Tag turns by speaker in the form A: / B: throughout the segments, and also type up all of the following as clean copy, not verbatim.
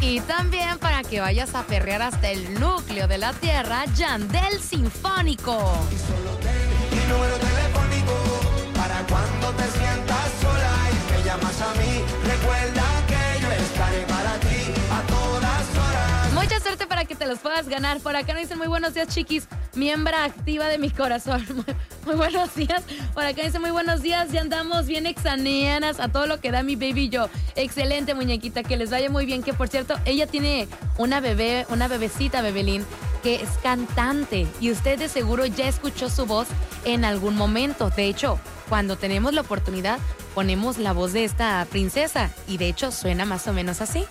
A: Y también para que vayas a perrear hasta el núcleo de la tierra, Yandel Sinfónico.
B: Y solo ten mi número telefónico para cuando te sientas sola y me llamas a mí. Recuerda que yo estaré para ti a todas horas.
A: Mucha suerte para que te los puedas ganar. Por acá nos dicen muy buenos días, chiquis. Miembro activa de mi corazón. Muy buenos días. Por acá dice muy buenos días. Ya andamos bien exaneanas a todo lo que da mi baby y yo. Excelente, muñequita. Que les vaya muy bien. Que por cierto, ella tiene una bebecita, Bebelín, que es cantante. Y usted de seguro ya escuchó su voz en algún momento. De hecho, cuando tenemos la oportunidad, ponemos la voz de esta princesa. Y de hecho, suena más o menos así.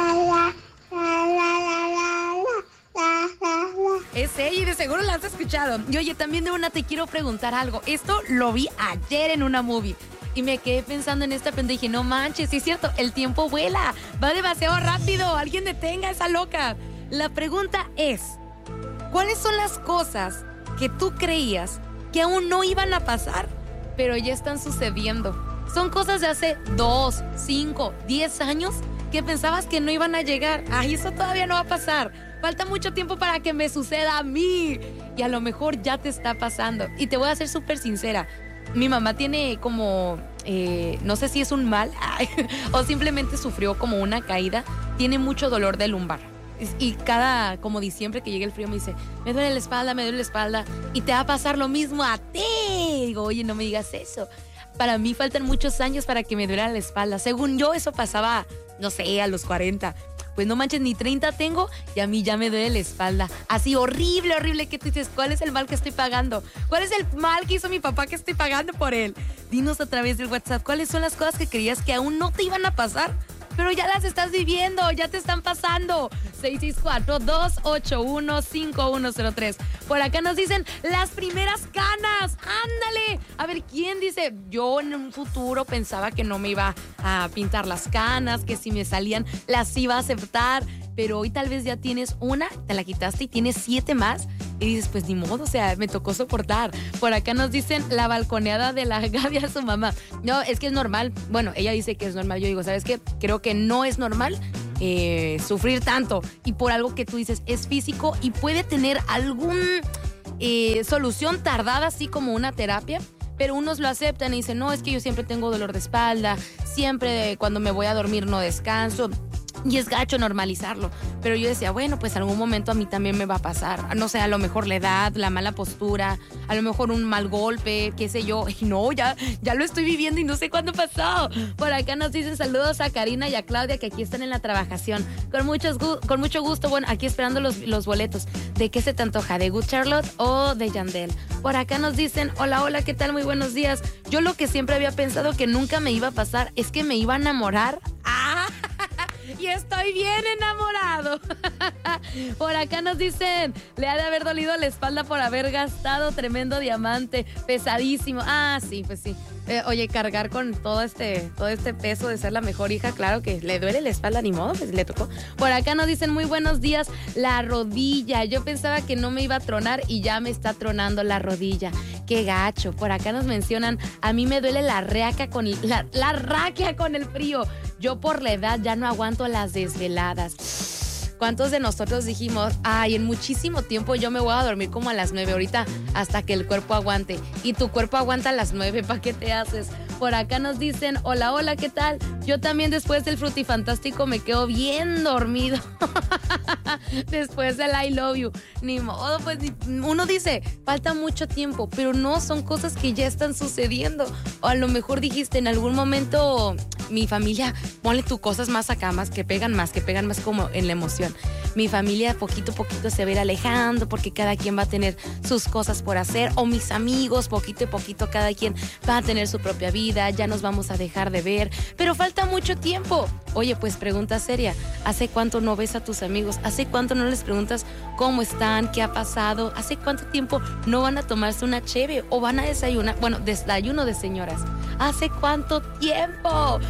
A: Es ella y de seguro la has escuchado. Y oye, también de una te quiero preguntar algo. Esto lo vi ayer en una movie y me quedé pensando en esta pendeja y dije, no manches, sí es cierto, el tiempo vuela, va demasiado rápido, alguien detenga a esa loca. La pregunta es, ¿cuáles son las cosas que tú creías que aún no iban a pasar, pero ya están sucediendo? Son cosas de hace 2, 5, 10 años que pensabas que no iban a llegar. Ay, eso todavía no va a pasar. Falta mucho tiempo para que me suceda a mí. Y a lo mejor ya te está pasando. Y te voy a ser súper sincera. Mi mamá tiene como, no sé si es un mal o simplemente sufrió como una caída. Tiene mucho dolor de lumbar. Y cada, como diciembre que llega el frío, me dice, me duele la espalda, me duele la espalda. Y te va a pasar lo mismo a ti. Digo, oye, no me digas eso. Para mí faltan muchos años para que me duela la espalda. Según yo, eso pasaba, no sé, a los 40. Pues no manches, ni 30 tengo y a mí ya me duele la espalda. Así horrible, horrible, que tú dices, ¿cuál es el mal que estoy pagando? ¿Cuál es el mal que hizo mi papá que estoy pagando por él? Dinos a través del WhatsApp, ¿cuáles son las cosas que creías que aún no te iban a pasar? Pero ya las estás viviendo, ya te están pasando. 664-281-5103. Por acá nos dicen las primeras canas. ¡Ándale! A ver, ¿quién dice? Yo en un futuro pensaba que no me iba a pintar las canas, que si me salían las iba a aceptar. Pero hoy tal vez ya tienes una, te la quitaste y tienes 7 más. Y dices, pues ni modo, o sea, me tocó soportar. Por acá nos dicen la balconeada de la Gaby a su mamá. No, es que es normal. Bueno, ella dice que es normal. Yo digo, ¿sabes qué? Creo que no es normal sufrir tanto. Y por algo que tú dices, es físico y puede tener algún solución tardada, así como una terapia. Pero unos lo aceptan y dicen, no, es que yo siempre tengo dolor de espalda. Siempre cuando me voy a dormir no descanso. Y es gacho normalizarlo. Pero yo decía, bueno, pues algún momento a mí también me va a pasar. No sé, a lo mejor la edad, la mala postura, a lo mejor un mal golpe, qué sé yo. Y no, ya lo estoy viviendo y no sé cuándo pasó. Por acá nos dicen saludos a Karina y a Claudia, que aquí están en la trabajación. Con mucho gusto, bueno, aquí esperando los boletos. ¿De qué se te antoja? ¿De Good Charlotte o de Yandel? Por acá nos dicen, hola, ¿qué tal? Muy buenos días. Yo lo que siempre había pensado que nunca me iba a pasar es que me iba a enamorar. ¡Ah! Y estoy bien enamorado. Por acá nos dicen, le ha de haber dolido la espalda por haber gastado tremendo diamante, pesadísimo. Ah, sí, pues sí. Oye, cargar con todo este peso de ser la mejor hija, claro que le duele la espalda, ni modo, pues le tocó. Por acá nos dicen, muy buenos días, la rodilla. Yo pensaba que no me iba a tronar y ya me está tronando la rodilla. Qué gacho. Por acá nos mencionan, a mí me duele la raquia con el frío. Yo por la edad ya no aguanto las desveladas. ¿Cuántos de nosotros dijimos, ay, en muchísimo tiempo yo me voy a dormir como a las 9 ahorita hasta que el cuerpo aguante? Y tu cuerpo aguanta a las 9, ¿para qué te haces? Por acá nos dicen, hola, ¿qué tal? Yo también después del frutifantástico me quedo bien dormido. Después del I love you. Ni modo, pues uno dice, falta mucho tiempo, pero no, son cosas que ya están sucediendo. O a lo mejor dijiste en algún momento, mi familia, ponle tus cosas más acá, que pegan más como en la emoción. Mi familia poquito a poquito se va a ir alejando porque cada quien va a tener sus cosas por hacer, o mis amigos poquito a poquito cada quien va a tener su propia vida, ya nos vamos a dejar de ver, pero falta mucho tiempo. Oye, pues pregunta seria, ¿hace cuánto no ves a tus amigos? ¿Hace cuánto no les preguntas cómo están, qué ha pasado? ¿Hace cuánto tiempo no van a tomarse una cheve o van a desayunar? Bueno, desayuno de señoras. ¿Hace cuánto tiempo?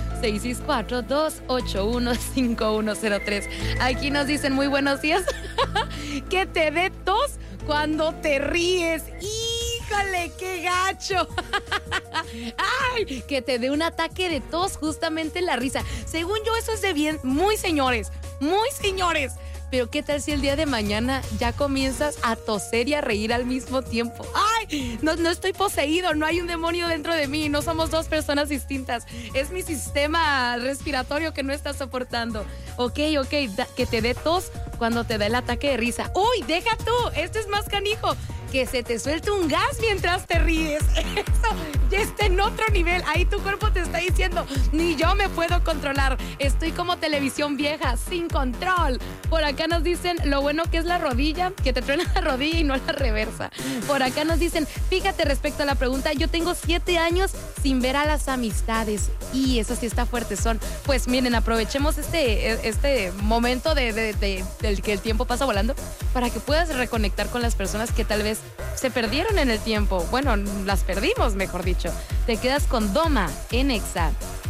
A: 664-281-5103. Aquí nos dicen, muy buenos días. Que te dé tos cuando te ríes. ¡Híjole, qué gacho! ¡Ay! Que te dé un ataque de tos justamente en la risa. Según yo, eso es de bien, muy señores. muy señores. Pero ¿qué tal si el día de mañana ya comienzas a toser y a reír al mismo tiempo? ¡Ay! No estoy poseído, no hay un demonio dentro de mí, no somos dos personas distintas. Es mi sistema respiratorio que no está soportando. Ok, que te dé tos cuando te da el ataque de risa. ¡Uy, deja tú! Esto es más canijo. Que se te suelte un gas mientras te ríes. Eso ya está en otro nivel. Ahí tu cuerpo te está diciendo, ni yo me puedo controlar. Estoy como televisión vieja, sin control. Por acá nos dicen, lo bueno que es la rodilla, que te truena la rodilla y no la reversa. Por acá nos dicen, fíjate respecto a la pregunta, yo tengo 7 años sin ver a las amistades. Y eso sí está fuerte, son. Pues miren, aprovechemos este momento del que el tiempo pasa volando para que puedas reconectar con las personas que tal vez se perdieron en el tiempo. Bueno, las perdimos, mejor dicho. Te quedas con Doma en Exa.